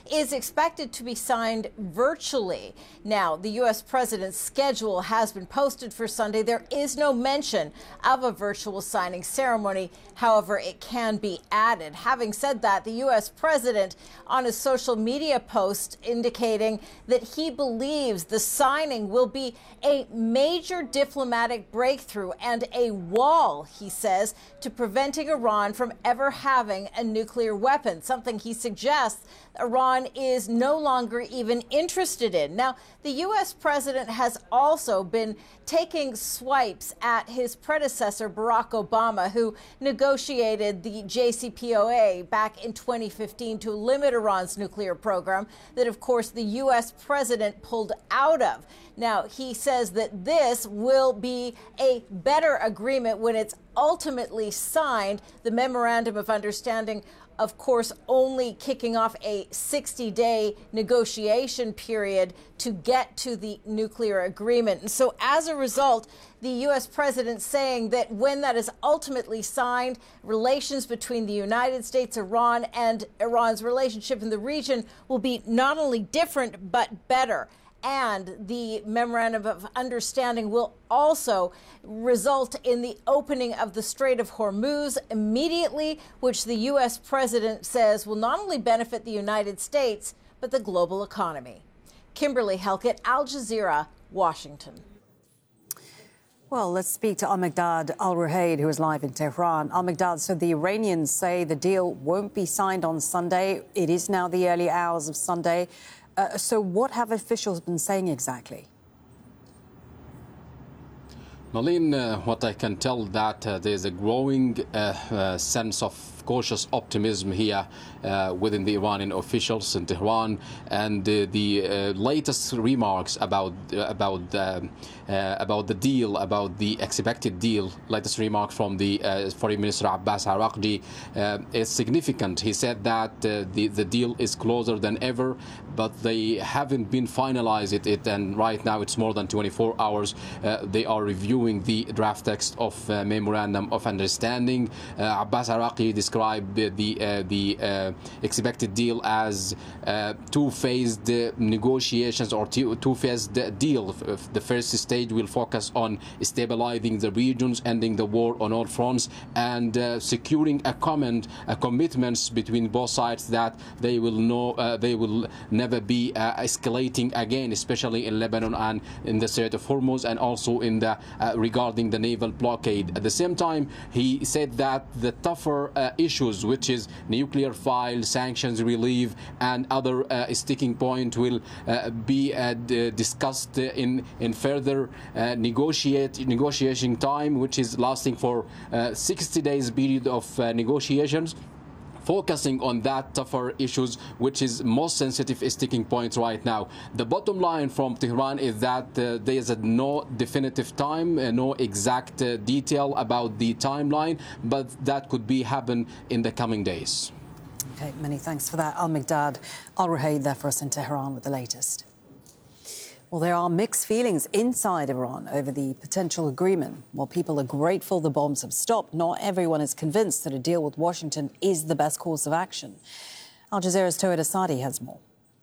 is expected to be signed virtually. Now, the U.S. president's schedule has been posted for Sunday. There is no mention of a virtual signing ceremony. However, it can be added. Having said that, the U.S. president on a social media post indicating that he believes the signing will be a major diplomatic breakthrough and a wall, he says, to preventing Iran from ever having a nuclear weapon, something he suggests Iran is no longer even interested in. Now, the U.S. president has also been taking swipes at his predecessor, Barack Obama, who negotiated the JCPOA back in 2015 to limit Iran's nuclear program that, of course, the U.S. president pulled out of. Now, he says that this will be a better agreement when it's ultimately signed. The Memorandum of Understanding, of course, only kicking off a 60-day negotiation period to get to the nuclear agreement. And so as a result, the U.S. president saying that when that is ultimately signed, relations between the United States, Iran, and Iran's relationship in the region will be not only different, but better. And the Memorandum of Understanding will also result in the opening of the Strait of Hormuz immediately, which the U.S. president says will not only benefit the United States, but the global economy. Kimberly Helkett, Al Jazeera, Washington. Well, let's speak to Al-Migdad Al-Ruhaid, who is live in Tehran. Al-Migdad, so the Iranians say the deal won't be signed on Sunday. It is now the early hours of Sunday. So what have officials been saying exactly? Marlene, what I can tell that there's a growing sense of cautious optimism here within the Iranian officials in Tehran, and the latest remarks about the deal, about the expected deal, latest remark from the Foreign Minister Abbas Araqchi is significant. He said that the deal is closer than ever, but they haven't been finalized it, and right now it's more than 24 hours. They are reviewing the draft text of Memorandum of Understanding. Abbas Araqchi described the expected deal as two-phased negotiations or two-phased deal. The first stage will focus on stabilizing the regions, ending the war on all fronts, and securing commitments between both sides that they will never be escalating again, especially in Lebanon and in the Strait of Hormuz, and also in the regarding the naval blockade. At the same time, he said that the tougher issues, which is nuclear file, sanctions relief, and other sticking point, will be discussed in further negotiation time, which is lasting for 60 days period of negotiations, focusing on that tougher issues, which is most sensitive sticking points right now. The bottom line from Tehran is that there is no definitive time, no exact detail about the timeline, but that could be happen in the coming days. Okay, many thanks for that. Al-Migdad Al-Ruhaid there for us in Tehran with the latest. Well, there are mixed feelings inside Iran over the potential agreement. While people are grateful the bombs have stopped, not everyone is convinced that a deal with Washington is the best course of action. Al Jazeera's Tawhid Asadi has more.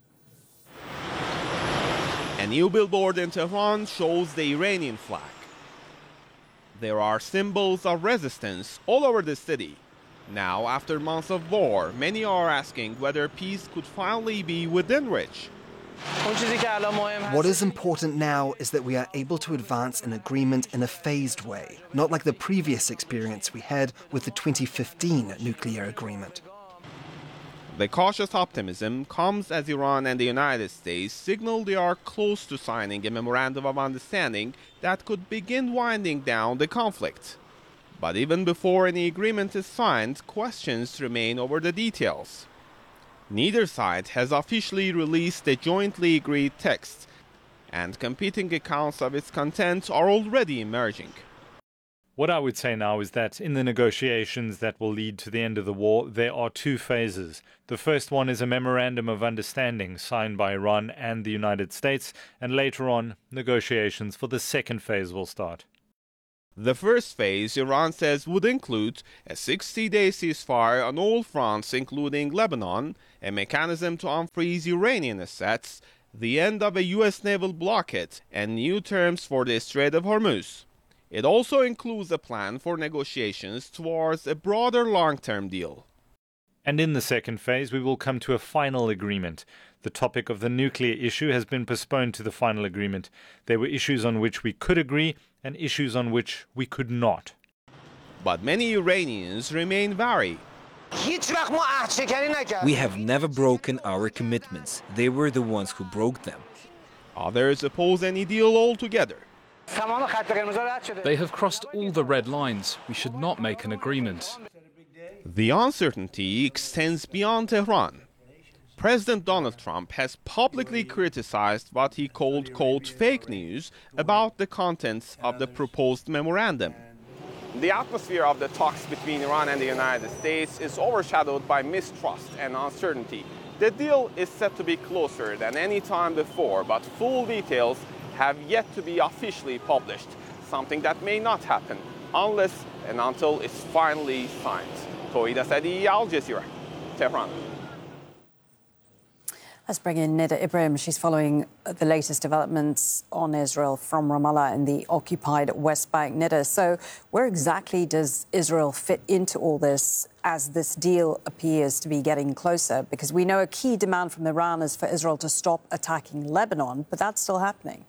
A new billboard in Tehran shows the Iranian flag. There are symbols of resistance all over the city. Now, after months of war, many are asking whether peace could finally be within reach. What is important now is that we are able to advance an agreement in a phased way, not like the previous experience we had with the 2015 nuclear agreement. The cautious optimism comes as Iran and the United States signal they are close to signing a memorandum of understanding that could begin winding down the conflict. But even before any agreement is signed, questions remain over the details. Neither side has officially released a jointly agreed text, and competing accounts of its content are already emerging. What I would say now is that in the negotiations that will lead to the end of the war, there are two phases. The first one is a memorandum of understanding signed by Iran and the United States, and later on, negotiations for the second phase will start. The first phase, Iran says, would include a 60-day ceasefire on all fronts, including Lebanon, a mechanism to unfreeze Iranian assets, the end of a U.S. naval blockade, and new terms for the Strait of Hormuz. It also includes a plan for negotiations towards a broader long-term deal. And in the second phase, we will come to a final agreement. The topic of the nuclear issue has been postponed to the final agreement. There were issues on which we could agree and issues on which we could not. But many Iranians remain wary. We have never broken our commitments. They were the ones who broke them. Others oppose any deal altogether. They have crossed all the red lines. We should not make an agreement. The uncertainty extends beyond Tehran. President Donald Trump has publicly criticized what he called, quote, fake news about the contents of the proposed memorandum. The atmosphere of the talks between Iran and the United States is overshadowed by mistrust and uncertainty. The deal is said to be closer than any time before, but full details have yet to be officially published, something that may not happen unless and until it's finally signed. Tawhid Asadi, Al Jazeera, Tehran. Let's bring in Nida Ibrahim. She's following the latest developments on Israel from Ramallah in the occupied West Bank. Nida, so where exactly does Israel fit into all this as this deal appears to be getting closer? Because we know a key demand from Iran is for Israel to stop attacking Lebanon, but that's still happening.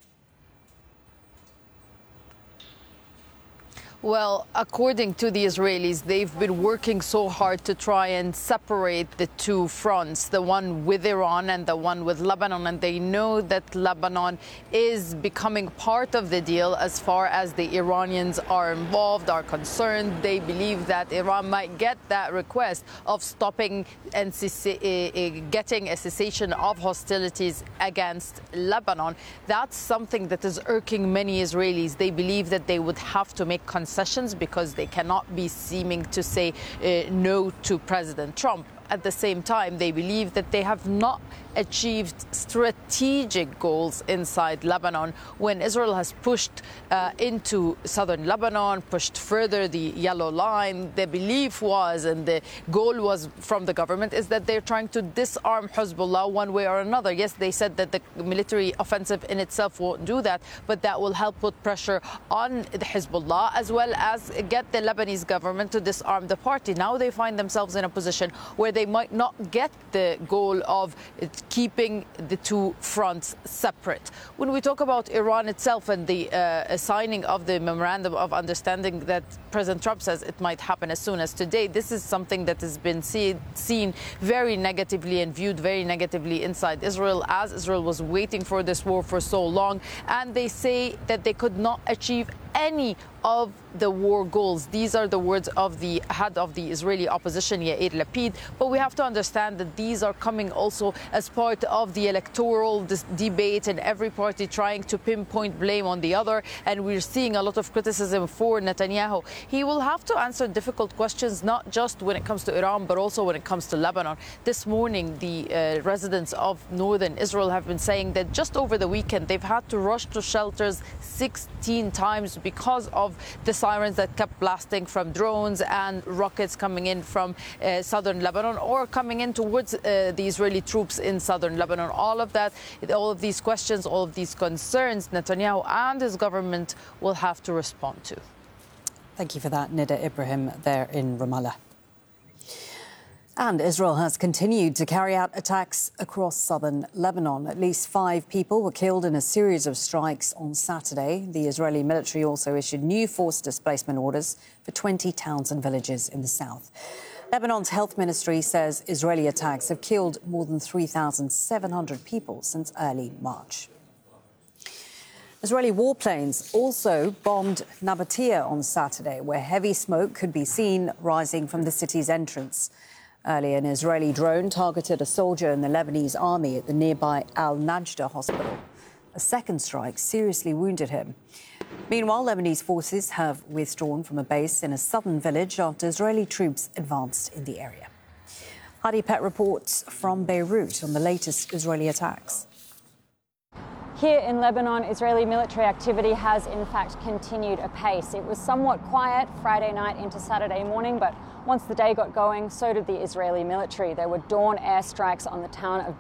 Well, according to the Israelis, they've been working so hard to try and separate the two fronts, the one with Iran and the one with Lebanon. And they know that Lebanon is becoming part of the deal as far as the Iranians are involved, are concerned. They believe that Iran might get that request of stopping and getting a cessation of hostilities against Lebanon. That's something that is irking many Israelis. They believe that they would have to make concessions because they cannot be seeming to say no to President Trump. At the same time, they believe that they have not achieved strategic goals inside Lebanon. When Israel has pushed into southern Lebanon, pushed further the yellow line, the belief was, and the goal was from the government, is that they're trying to disarm Hezbollah one way or another. Yes, they said that the military offensive in itself won't do that, but that will help put pressure on the Hezbollah as well as get the Lebanese government to disarm the party. Now they find themselves in a position where they might not get the goal of keeping the two fronts separate. When we talk about Iran itself and the signing of the memorandum of understanding that President Trump says it might happen as soon as today, this is something that has been seen very negatively and viewed very negatively inside Israel, as Israel was waiting for this war for so long. And they say that they could not achieve any of the war goals. These are the words of the head of the Israeli opposition, Yair Lapid. But we have to understand that these are coming also as part of the electoral debate and every party trying to pinpoint blame on the other. And we're seeing a lot of criticism for Netanyahu. He will have to answer difficult questions, not just when it comes to Iran, but also when it comes to Lebanon. This morning, the residents of northern Israel have been saying that just over the weekend, they've had to rush to shelters 16 times because of the sirens that kept blasting from drones and rockets coming in from southern Lebanon or coming in towards the Israeli troops in southern Lebanon. All of that, all of these questions, all of these concerns, Netanyahu and his government will have to respond to. Thank you for that, Nida Ibrahim, there in Ramallah. And Israel has continued to carry out attacks across southern Lebanon. At least 5 people were killed in a series of strikes on Saturday. The Israeli military also issued new forced displacement orders for 20 towns and villages in the south. Lebanon's health ministry says Israeli attacks have killed more than 3,700 people since early March. Israeli warplanes also bombed Nabatea on Saturday, where heavy smoke could be seen rising from the city's entrance. Earlier, an Israeli drone targeted a soldier in the Lebanese army at the nearby Al-Najda hospital. A second strike seriously wounded him. Meanwhile, Lebanese forces have withdrawn from a base in a southern village after Israeli troops advanced in the area. Hadi Pet reports from Beirut on the latest Israeli attacks. Here in Lebanon, Israeli military activity has in fact continued apace. It was somewhat quiet Friday night into Saturday morning, but once the day got going, so did the Israeli military. There were dawn airstrikes on the town of